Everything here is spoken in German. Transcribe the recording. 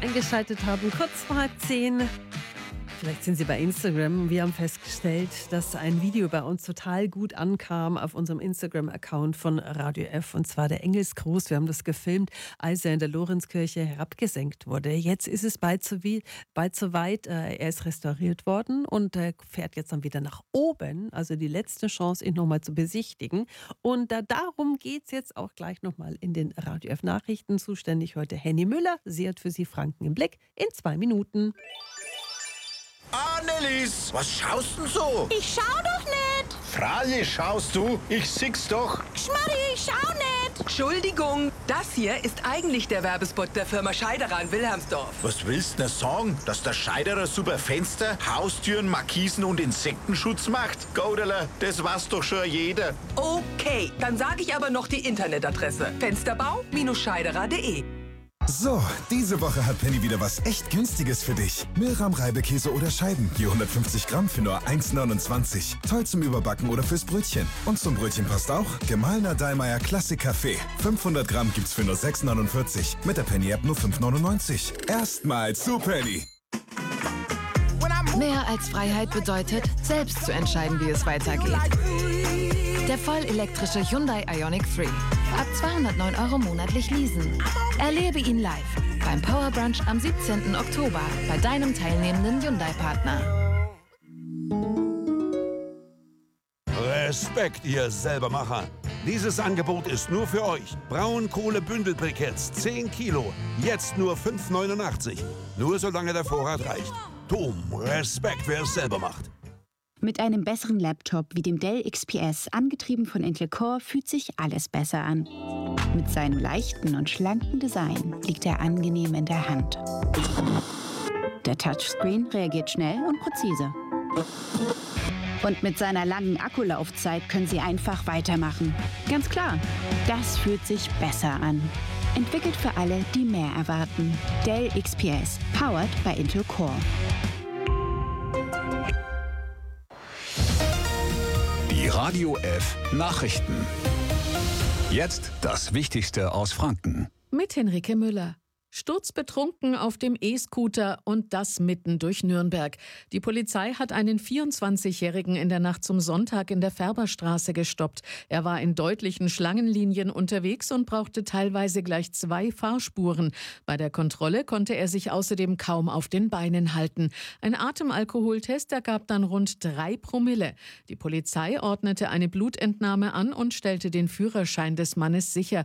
eingeschaltet haben, kurz vor 9:30. Vielleicht sind Sie bei Instagram. Wir haben festgestellt, dass ein Video bei uns total gut ankam auf unserem Instagram-Account von Radio F. Und zwar der Engelsgruß. Wir haben das gefilmt, als er in der Lorenzkirche herabgesenkt wurde. Jetzt ist es bald so weit. Er ist restauriert worden und fährt jetzt dann wieder nach oben. Also die letzte Chance, ihn nochmal zu besichtigen. Und darum geht es jetzt auch gleich nochmal in den Radio F Nachrichten. Zuständig heute Henny Müller. Sie hat für Sie Franken im Blick in 2 Minuten. Annelies, was schaust denn so? Ich schau doch nicht. Freilich schaust du, ich sieh's doch. Schmarri, ich schau nicht. Entschuldigung, das hier ist eigentlich der Werbespot der Firma Scheiderer in Wilhelmsdorf. Was willst du denn sagen, dass der Scheiderer super Fenster, Haustüren, Markisen und Insektenschutz macht? Goderler, das weiß doch schon jeder. Okay, dann sage ich aber noch die Internetadresse. Fensterbau-scheiderer.de. So, diese Woche hat Penny wieder was echt Günstiges für dich. Milram Reibekäse oder Scheiben, je 150 Gramm für nur 1,29. Toll zum Überbacken oder fürs Brötchen. Und zum Brötchen passt auch gemahlener Dallmayr Klassik Kaffee. 500 Gramm gibt's für nur 6,49. Mit der Penny-App nur 5,99. Erstmals zu Penny. Mehr als Freiheit bedeutet, selbst zu entscheiden, wie es weitergeht. Der vollelektrische Hyundai Ioniq 3. Ab 209 € monatlich leasen. Erlebe ihn live beim Power Brunch am 17. Oktober bei deinem teilnehmenden Hyundai-Partner. Respekt, ihr Selbermacher. Dieses Angebot ist nur für euch. Braunkohle-Bündelbriketts, 10 Kilo, jetzt nur 5,89. Nur solange der Vorrat reicht. Dom, Respekt, wer es selber macht. Mit einem besseren Laptop wie dem Dell XPS, angetrieben von Intel Core, fühlt sich alles besser an. Mit seinem leichten und schlanken Design liegt er angenehm in der Hand. Der Touchscreen reagiert schnell und präzise. Und mit seiner langen Akkulaufzeit können Sie einfach weitermachen. Ganz klar, das fühlt sich besser an. Entwickelt für alle, die mehr erwarten. Dell XPS, powered by Intel Core. Die Radio F Nachrichten. Jetzt das Wichtigste aus Franken. Mit Henrike Müller. Sturzbetrunken auf dem E-Scooter und das mitten durch Nürnberg. Die Polizei hat einen 24-Jährigen in der Nacht zum Sonntag in der Färberstraße gestoppt. Er war in deutlichen Schlangenlinien unterwegs und brauchte teilweise gleich 2 Fahrspuren. Bei der Kontrolle konnte er sich außerdem kaum auf den Beinen halten. Ein Atemalkoholtest ergab dann rund 3 Promille. Die Polizei ordnete eine Blutentnahme an und stellte den Führerschein des Mannes sicher.